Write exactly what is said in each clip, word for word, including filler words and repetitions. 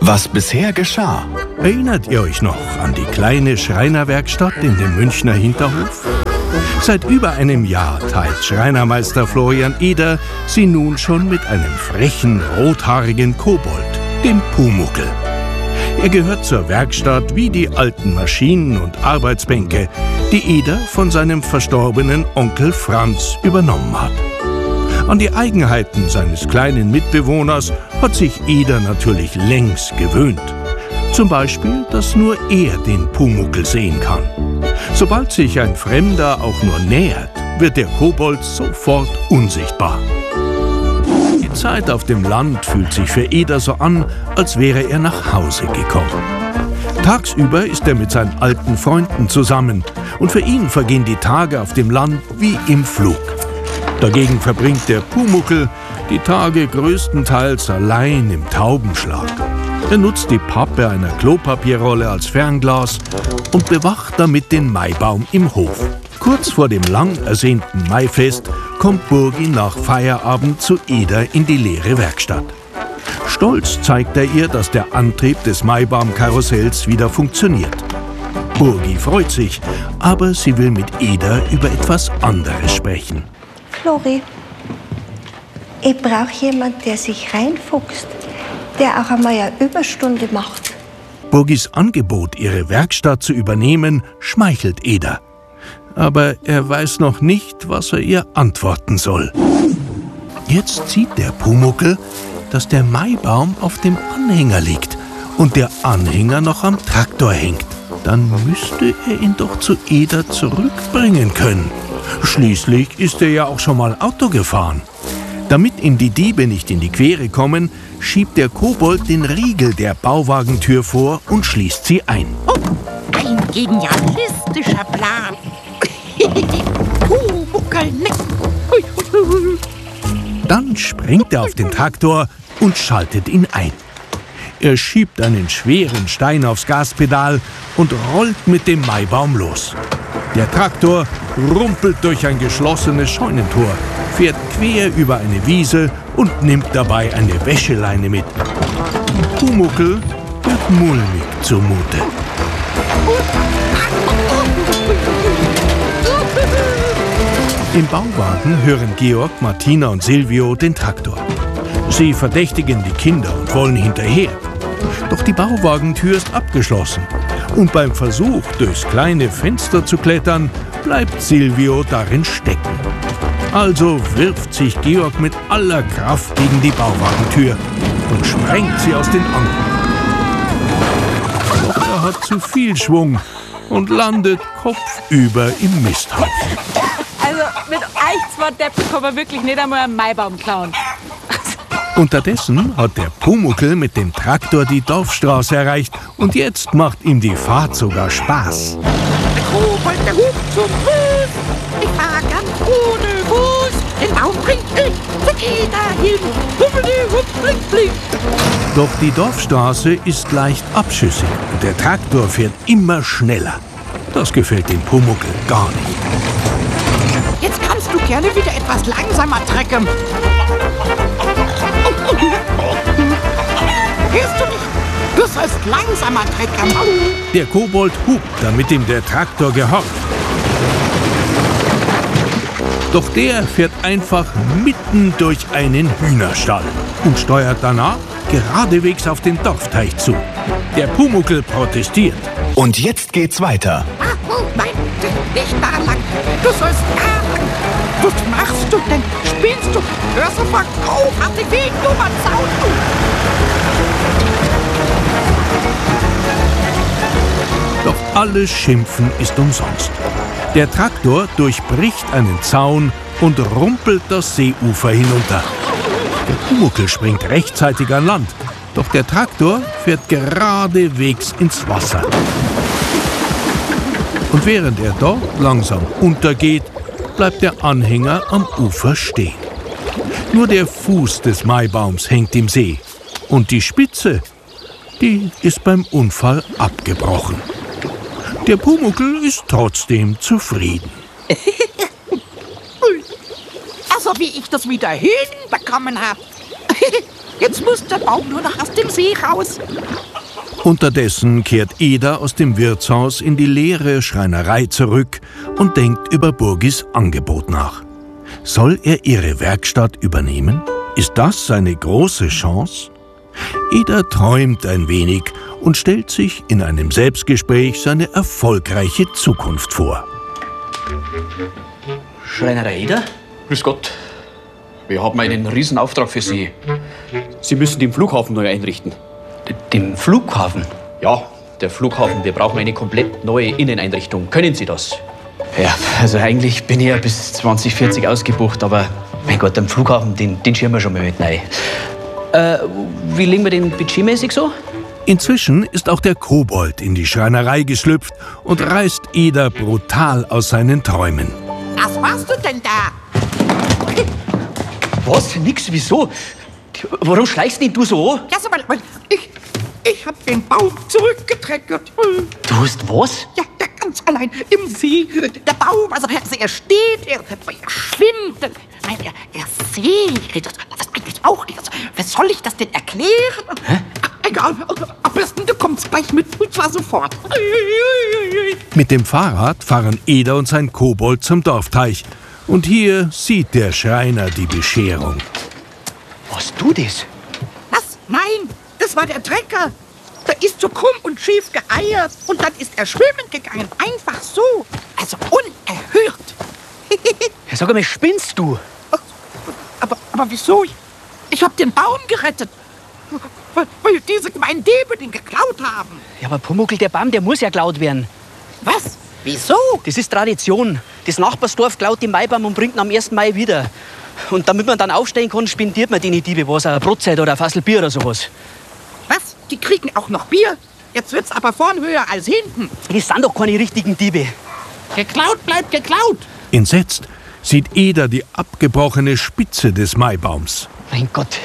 Was bisher geschah. Erinnert ihr euch noch an die kleine Schreinerwerkstatt in dem Münchner Hinterhof? Seit über einem Jahr teilt Schreinermeister Florian Eder sie nun schon mit einem frechen, rothaarigen Kobold, dem Pumuckl. Er gehört zur Werkstatt wie die alten Maschinen und Arbeitsbänke, die Eder von seinem verstorbenen Onkel Franz übernommen hat. An die Eigenheiten seines kleinen Mitbewohners hat sich Eder natürlich längst gewöhnt. Zum Beispiel, dass nur er den Pumuckl sehen kann. Sobald sich ein Fremder auch nur nähert, wird der Kobold sofort unsichtbar. Die Zeit auf dem Land fühlt sich für Eder so an, als wäre er nach Hause gekommen. Tagsüber ist er mit seinen alten Freunden zusammen und für ihn vergehen die Tage auf dem Land wie im Flug. Dagegen verbringt der Pumuckl die Tage größtenteils allein im Taubenschlag. Er nutzt die Pappe einer Klopapierrolle als Fernglas und bewacht damit den Maibaum im Hof. Kurz vor dem lang ersehnten Maifest kommt Burgi nach Feierabend zu Eder in die leere Werkstatt. Stolz zeigt er ihr, dass der Antrieb des Maibaumkarussells wieder funktioniert. Burgi freut sich, aber sie will mit Eder über etwas anderes sprechen. Flori, ich brauche jemanden, der sich reinfuchst, der auch einmal eine Überstunde macht. Burgis Angebot, ihre Werkstatt zu übernehmen, schmeichelt Eder. Aber er weiß noch nicht, was er ihr antworten soll. Jetzt sieht der Pumuckl, dass der Maibaum auf dem Anhänger liegt und der Anhänger noch am Traktor hängt. Dann müsste er ihn doch zu Eder zurückbringen können. Schließlich ist er ja auch schon mal Auto gefahren. Damit ihm die Diebe nicht in die Quere kommen, schiebt der Kobold den Riegel der Bauwagentür vor und schließt sie ein. Oh, ein genialistischer Plan. Pumuckl, ne? Dann springt er auf den Traktor und schaltet ihn ein. Er schiebt einen schweren Stein aufs Gaspedal und rollt mit dem Maibaum los. Der Traktor rumpelt durch ein geschlossenes Scheunentor, fährt quer über eine Wiese und nimmt dabei eine Wäscheleine mit. Pumuckl wird mulmig zumute. Im Bauwagen hören Georg, Martina und Silvio den Traktor. Sie verdächtigen die Kinder und wollen hinterher. Doch die Bauwagentür ist abgeschlossen. Und beim Versuch, durchs kleine Fenster zu klettern, bleibt Silvio darin stecken. Also wirft sich Georg mit aller Kraft gegen die Bauwagentür und sprengt sie aus den Angeln. Doch er hat zu viel Schwung und landet kopfüber im Misthaufen. Also mit euch zwei Deppen kann man wirklich nicht einmal einen Maibaum klauen. Unterdessen hat der Pumuckl mit dem Traktor die Dorfstraße erreicht und jetzt macht ihm die Fahrt sogar Spaß. Der Kobold, der Hub zum Fuß. Ich fahr ganz ohne Fuß. Den Baum bring ich zu Eder hin. Hubbeli, hupp, bling, bling. Doch die Dorfstraße ist leicht abschüssig und der Traktor fährt immer schneller. Das gefällt dem Pumuckl gar nicht. Jetzt kannst du gerne wieder etwas langsamer trecken. Hörst du nicht? Du sollst langsamer trecken. Der Kobold hupt, damit ihm der Traktor gehorcht. Doch der fährt einfach mitten durch einen Hühnerstall und steuert danach geradewegs auf den Dorfteich zu. Der Pumuckl protestiert. Und jetzt geht's weiter. Ah, oh, nein, nicht da lang. Du sollst da lang. Was machst du denn? Spielst du? Hörst du auf? Hat die Wegnummer zaun du? Doch alles Schimpfen ist umsonst. Der Traktor durchbricht einen Zaun und rumpelt das Seeufer hinunter. Der Pumuckl springt rechtzeitig an Land, doch der Traktor fährt geradewegs ins Wasser. Und während er dort langsam untergeht, bleibt der Anhänger am Ufer stehen. Nur der Fuß des Maibaums hängt im See und die Spitze, die ist beim Unfall abgebrochen. Der Pumuckl ist trotzdem zufrieden. Also wie ich das wieder hinbekommen habe. Jetzt muss der Baum nur noch aus dem See raus. Unterdessen kehrt Eder aus dem Wirtshaus in die leere Schreinerei zurück und denkt über Burgis Angebot nach. Soll er ihre Werkstatt übernehmen? Ist das seine große Chance? Eder träumt ein wenig und stellt sich in einem Selbstgespräch seine erfolgreiche Zukunft vor. Schreinerei Eder? Grüß Gott. Wir haben einen Riesenauftrag für Sie. Sie müssen den Flughafen neu einrichten. D dem Flughafen? Ja, der Flughafen. Wir brauchen eine komplett neue Inneneinrichtung. Können Sie das? Ja, also eigentlich bin ich ja bis zwanzig vierzig ausgebucht, aber mein Gott, am Flughafen, den, den schieben wir schon mal mit rein. Äh, wie liegen wir denn budgetmäßig so? Inzwischen ist auch der Kobold in die Schreinerei geschlüpft und reißt Eder brutal aus seinen Träumen. Was machst du denn da? Was? Nix? Wieso? Warum schleichst denn du so an? Ja, sag mal, ich, ich hab den Baum zurückgetreckert. Du hast was? Ja, der ganz allein im See. Der Baum, also, also er steht, er, er schwimmt. Nein, er, er segelt. Was eigentlich auch nicht. Also, wie soll ich das denn erklären? Hä? Egal, am besten du kommst gleich mit, und zwar sofort. Mit dem Fahrrad fahren Eder und sein Kobold zum Dorfteich. Und hier sieht der Schreiner die Bescherung. Was du das? Was? Nein, das war der Trecker. Der ist so krumm und schief geeiert. Und dann ist er schwimmen gegangen. Einfach so. Also unerhört. Ja, sag mal, spinnst du? Aber, aber wieso? Ich, ich hab den Baum gerettet. Weil, weil diese gemeinen Diebe den geklaut haben. Ja, aber Pumuckl, der Baum, der muss ja geklaut werden. Was? Wieso? Das ist Tradition. Das Nachbarsdorf klaut den Maibaum und bringt ihn am ersten Mai wieder. Und damit man dann aufstehen kann, spendiert man den Diebe was, eine Brotzeit oder ein Fassel Bier oder sowas. Was? Die kriegen auch noch Bier? Jetzt wird's aber vorn höher als hinten. Das sind doch keine richtigen Diebe. Geklaut bleibt geklaut. Entsetzt sieht Eder die abgebrochene Spitze des Maibaums. Mein Gott.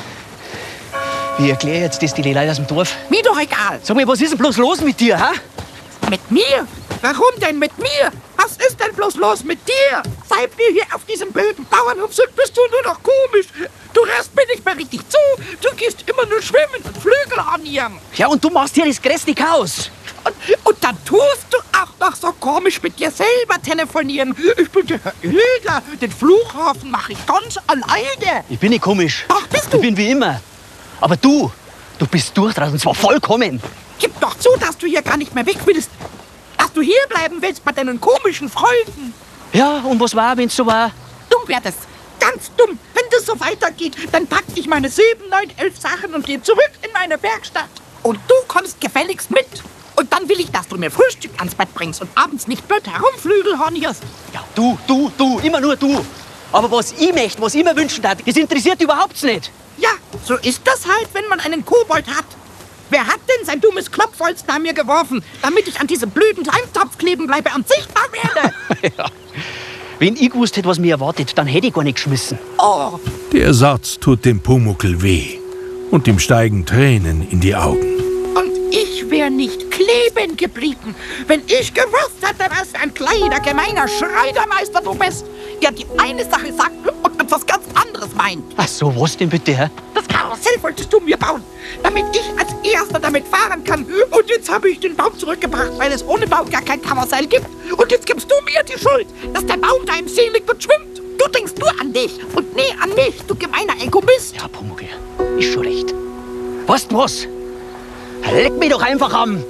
Wie erkläre ich jetzt das die Leute aus dem Dorf? Mir doch egal. Sag mal, was ist denn bloß los mit dir, ha? Mit mir? Warum denn mit mir? Was ist denn bloß los mit dir? Seit wir hier auf diesem blöden Bauernhof sind, bist du nur noch komisch. Du rennst mir nicht mehr richtig zu. Du gehst immer nur schwimmen und Flügel anieren. Ja, und du machst hier das größte Chaos. Und, und dann tust du auch noch so komisch mit dir selber telefonieren. Ich bin der Herr Eder. Den Flughafen mache ich ganz alleine. Ich bin nicht komisch. Ach, bist du? Ich bin wie immer. Aber du, du bist durchdraht und zwar vollkommen. Gib doch zu, dass du hier gar nicht mehr weg willst. Dass du hier bleiben willst bei deinen komischen Freunden. Ja, und was war, wenn's so war? Dumm wär das. Ganz dumm. Wenn das so weitergeht, dann pack ich meine sieben, neun, elf Sachen und gehe zurück in meine Werkstatt. Und du kommst gefälligst mit. Und dann will ich, dass du mir Frühstück ans Bett bringst und abends nicht blöd herumflügelhornierst. Ja, du, du, du, immer nur du. Aber was ich möchte, was ich mir wünschen darf, das interessiert überhaupt nicht. Ja, so ist das halt, wenn man einen Kobold hat. Wer hat denn sein dummes Klopfholz nach mir geworfen, damit ich an diesem blöden Eintopf kleben bleibe und sichtbar werde? Ja. Wenn ich gewusst hätte, was mir erwartet, dann hätte ich gar nicht geschmissen. Oh. Der Satz tut dem Pumuckl weh und ihm steigen Tränen in die Augen. Und ich wäre nicht kleben geblieben, wenn ich gewusst hätte, was für ein kleiner, gemeiner Schreinermeister du bist, der die eine Sache sagt und etwas ganz anderes meint. Ach so, was denn bitte, hä? Das Karussell wolltest du mir bauen, damit ich als Erster damit fahren kann. Und jetzt habe ich den Baum zurückgebracht, weil es ohne Baum gar kein Karussell gibt. Und jetzt gibst du mir die Schuld, dass der Baum da im See liegt und schwimmt. Du denkst nur an dich und nie an mich, du gemeiner Egoist. Ja, Pumuckl, ist schon recht. Weißt du was? Leck mich doch einfach am.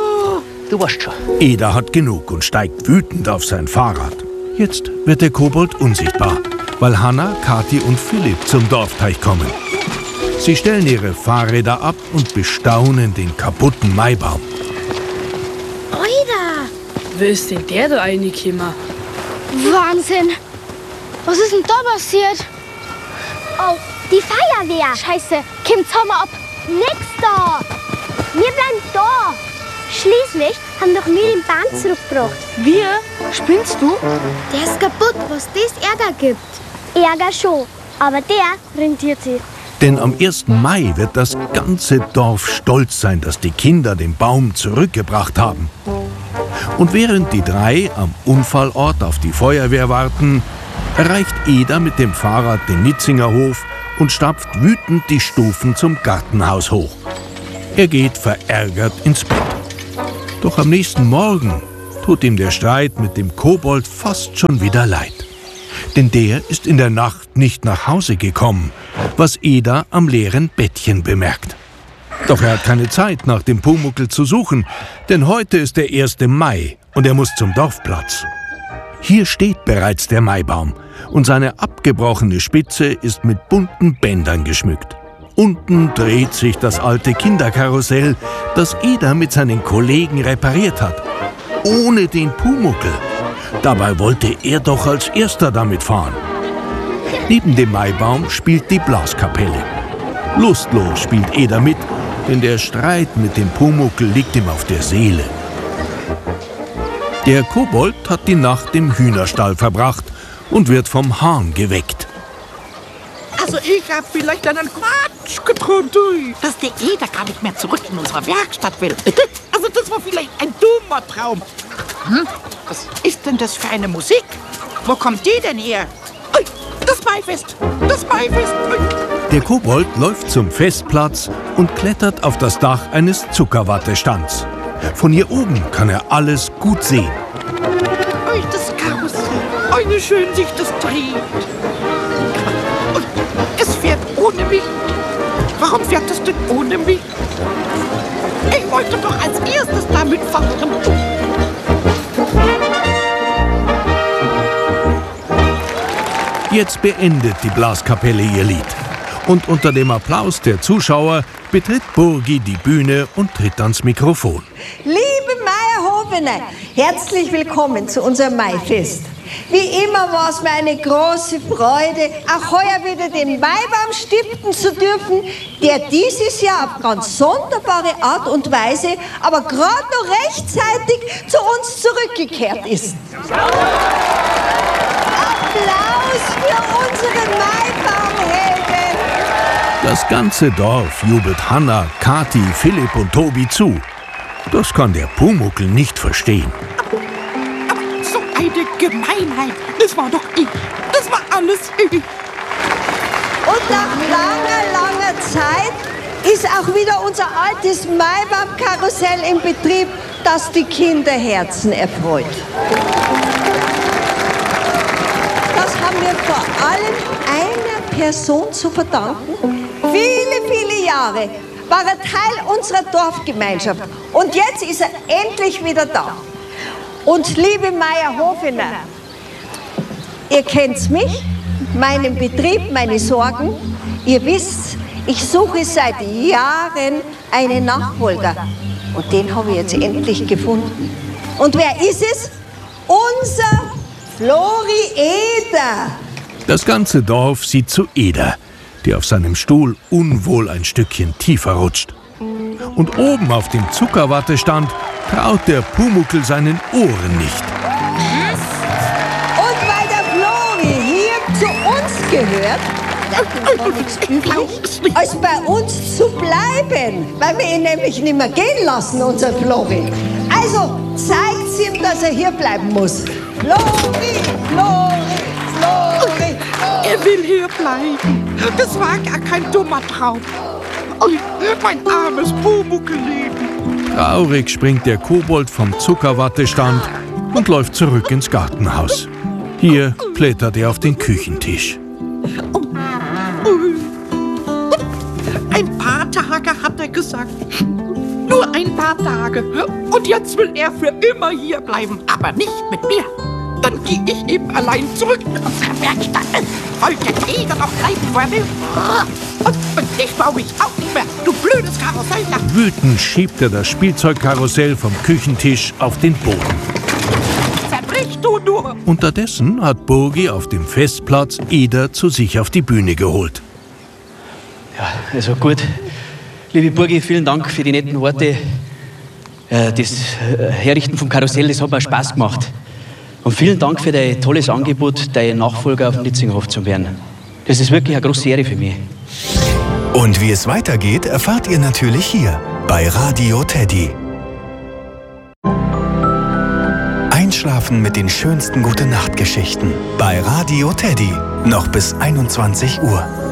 Du weißt schon. Eder hat genug und steigt wütend auf sein Fahrrad. Jetzt wird der Kobold unsichtbar, weil Hanna, Kathi und Philipp zum Dorfteich kommen. Sie stellen ihre Fahrräder ab und bestaunen den kaputten Maibaum. Oida! Wie ist denn der da reingekommen? Wahnsinn! Was ist denn da passiert? Oh, die Feuerwehr! Scheiße, kommt mal ab! Nix da! Wir bleiben da! Schließlich haben doch wir den Baum zurückgebracht. Wir? Spinnst du? Der ist kaputt, was das Ärger gibt. Ärger schon, aber der rentiert sich. Denn am ersten Mai wird das ganze Dorf stolz sein, dass die Kinder den Baum zurückgebracht haben. Und während die drei am Unfallort auf die Feuerwehr warten, erreicht Eder mit dem Fahrrad den Nitzinger Hof und stapft wütend die Stufen zum Gartenhaus hoch. Er geht verärgert ins Bett. Doch am nächsten Morgen tut ihm der Streit mit dem Kobold fast schon wieder leid. Denn der ist in der Nacht nicht nach Hause gekommen, was Eder am leeren Bettchen bemerkt. Doch er hat keine Zeit, nach dem Pumuckl zu suchen, denn heute ist der erste Mai und er muss zum Dorfplatz. Hier steht bereits der Maibaum und seine abgebrochene Spitze ist mit bunten Bändern geschmückt. Unten dreht sich das alte Kinderkarussell, das Eder mit seinen Kollegen repariert hat. Ohne den Pumuckl. Dabei wollte er doch als erster damit fahren. Neben dem Maibaum spielt die Blaskapelle. Lustlos spielt Eder mit, denn der Streit mit dem Pumuckl liegt ihm auf der Seele. Der Kobold hat die Nacht im Hühnerstall verbracht und wird vom Hahn geweckt. Also ich hab vielleicht einen Quatsch geträumt, dass der Eder gar nicht mehr zurück in unsere Werkstatt will. Also das war vielleicht ein dummer Traum. Hm? Was ist denn das für eine Musik? Wo kommt die denn her? Ui, das Maifest! Das Maifest! Ui. Der Kobold läuft zum Festplatz und klettert auf das Dach eines Zuckerwattestands. Von hier oben kann er alles gut sehen. Ui, das Karussell. Ui, wie schön sich das dreht. Und es fährt ohne mich. Warum fährt es denn ohne mich? Ich wollte doch als erstes damit fahren. Jetzt beendet die Blaskapelle ihr Lied. Und unter dem Applaus der Zuschauer betritt Burgi die Bühne und tritt ans Mikrofon. Liebe Meierhofener, herzlich willkommen zu unserem Maifest. Wie immer war es mir eine große Freude, auch heuer wieder den Maibaum stiften zu dürfen, der dieses Jahr auf ganz sonderbare Art und Weise, aber gerade noch rechtzeitig zu uns zurückgekehrt ist. Applaus für unsere Maibaumhelden! Das ganze Dorf jubelt Hanna, Kathi, Philipp und Tobi zu. Das kann der Pumuckl nicht verstehen. Aber so eine Gemeinheit, das war doch ich. Das war alles ich. Und nach langer, langer Zeit ist auch wieder unser altes Maibaumkarussell in Betrieb, das die Kinderherzen erfreut. Das haben wir vor allem einer Person zu verdanken. Viele, viele Jahre war er Teil unserer Dorfgemeinschaft und jetzt ist er endlich wieder da. Und liebe Meierhofener, ihr kennt mich, meinen Betrieb, meine Sorgen. Ihr wisst, ich suche seit Jahren einen Nachfolger und den habe ich jetzt endlich gefunden. Und wer ist es? Unser Flori Eder. Das ganze Dorf sieht zu Eder, der auf seinem Stuhl unwohl ein Stückchen tiefer rutscht. Und oben auf dem Zuckerwattestand traut der Pumuckl seinen Ohren nicht. Und weil der Flori hier zu uns gehört, bleibt ihm nichts übrig, als bei uns zu bleiben, weil wir ihn nämlich nicht mehr gehen lassen, unser Flori. Also zeigt ihm, dass er hier bleiben muss. Flori, Flori, Flori. Er will hier bleiben. Das war gar kein dummer Traum. Ui, mein armes Pumuckl-Leben. Traurig springt der Kobold vom Zuckerwattestand und läuft zurück ins Gartenhaus. Hier klettert er auf den Küchentisch. Ein paar Tage, hat er gesagt. Nur ein paar Tage. Und jetzt will er für immer hier bleiben, aber nicht mit mir. Dann gehe ich eben allein zurück in unsere Werkstatt. Wollte Eder noch bleiben, wo er will. Und, und dich baue ich auch nicht mehr, du blödes Karussell. Wütend schiebt er das Spielzeugkarussell vom Küchentisch auf den Boden. Zerbrich du nur. Unterdessen hat Burgi auf dem Festplatz Eder zu sich auf die Bühne geholt. Ja, also gut. Liebe Burgi, vielen Dank für die netten Worte. Äh, das Herrichten vom Karussell, das hat mir Spaß gemacht. Und vielen Dank für dein tolles Angebot, dein Nachfolger auf dem Litzinghof zu werden. Das ist wirklich eine große Ehre für mich. Und wie es weitergeht, erfahrt ihr natürlich hier bei Radio Teddy. Einschlafen mit den schönsten Gute-Nacht-Geschichten bei Radio Teddy. Noch bis einundzwanzig Uhr.